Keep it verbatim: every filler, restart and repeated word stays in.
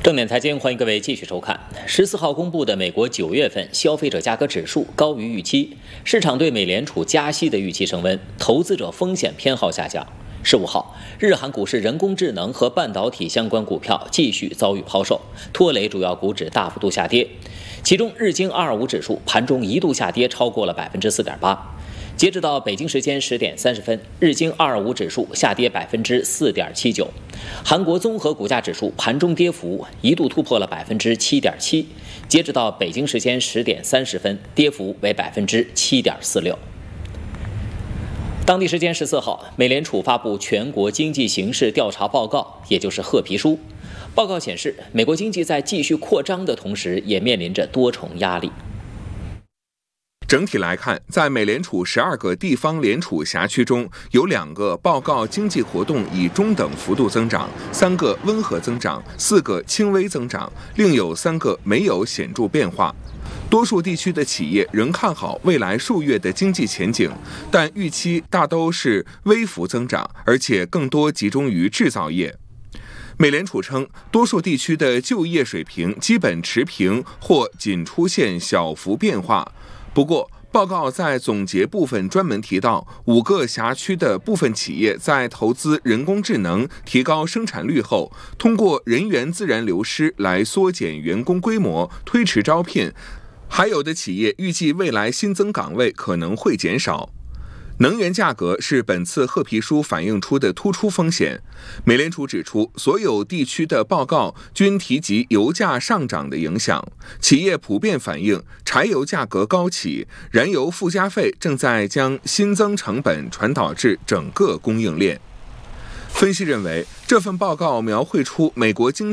正点财经，欢迎各位继续收看。十四号公布的美国九月份消费者价格指数高于预期，市场对美联储加息的预期升温，投资者风险偏好下降。十五号，日韩股市人工智能和半导体相关股票继续遭遇抛售，拖累主要股指大幅度下跌。其中，日经二二五指数盘中一度下跌超过了百分之四点八。截止到北京时间十点三十分，日经二二五指数下跌百分之四点七九。韩国综合股价指数盘中跌幅一度突破了百分之七点七，截止到北京时间十点三十分，跌幅为百分之七点四六。当地时间十四号，美联储发布全国经济形势调查报告，也就是褐皮书。报告显示，美国经济在继续扩张的同时，也面临着多重压力。 整体来看，在美联储十二个地方联储辖区中，有两个报告经济活动以中等幅度增长，三个温和增长，四个轻微增长，另有三个没有显著变化。多数地区的企业仍看好未来数月的经济前景，但预期大都是微幅增长，而且更多集中于制造业。美联储称，多数地区的就业水平基本持平或仅出现小幅变化。不过，报告在总结部分专门提到，五个辖区的部分企业在投资人工智能、提高生产率后，通过人员自然流失来缩减员工规模、推迟招聘。还有的企业预计未来新增岗位可能会减少。能源价格是本次褐皮书反映出的突出风险。美联储指出，所有地区的报告均提及油价上涨的影响，企业普遍反映柴油价格高企，燃油附加费正在将新增成本传导至整个供应链。分析认为，这份报告描绘出美国经济